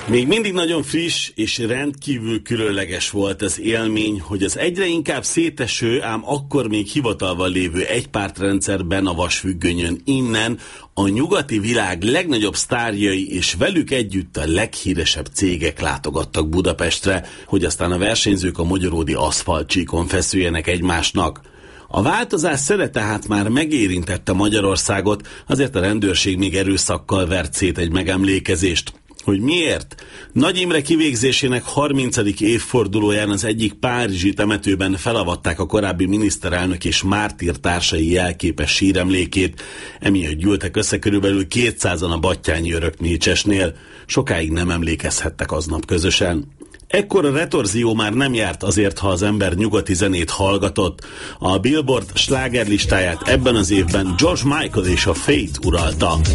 Még mindig nagyon friss és rendkívül különleges volt az élmény, hogy az egyre inkább széteső, ám akkor még hivatalban lévő egypártrendszerben a vasfüggönyön innen a nyugati világ legnagyobb sztárjai és velük együtt a leghíresebb cégek látogattak Budapestre, hogy aztán a versenyzők a magyaródi aszfaltcsíkon feszüljenek egymásnak. A változás szele tehát már megérintette Magyarországot, azért a rendőrség még erőszakkal vert szét egy megemlékezést. Hogy miért? Nagy Imre kivégzésének 30. évfordulóján az egyik párizsi temetőben felavatták a korábbi miniszterelnök és mártírtársai jelképes síremlékét, emiatt gyűltek össze körülbelül 200-an a Battyányi Örökmécsesnél. Sokáig nem emlékezhettek aznap közösen. Ekkor a retorzió már nem járt azért, ha az ember nyugati zenét hallgatott. A Billboard slágerlistáját ebben az évben George Michael és a Fate uralta.